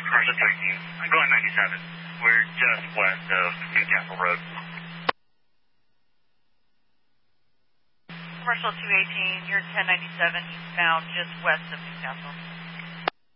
Commercial 218. I'm going 97. We're just west of Newcastle Road. Commercial 218, you're 1097 eastbound, just west of Newcastle.